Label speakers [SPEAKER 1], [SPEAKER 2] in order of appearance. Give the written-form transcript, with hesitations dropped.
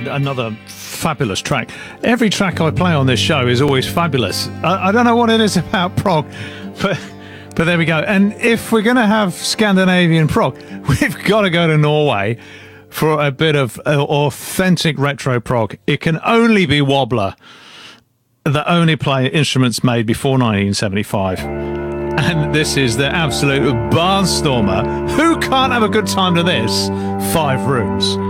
[SPEAKER 1] another fabulous track. Every track I play on this show is always fabulous. I don't know what it is about prog, but there we go. And if we're going to have Scandinavian prog, we've got to go to Norway for a bit of authentic retro prog. It can only be Wobbler that only play instruments made before 1975. And this is the absolute barnstormer. Who can't have a good time to this? 5 Rooms.